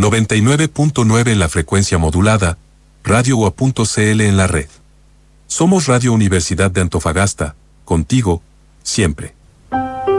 99.9 en la frecuencia modulada, Radio UA.cl en la red. Somos Radio Universidad de Antofagasta, contigo, siempre.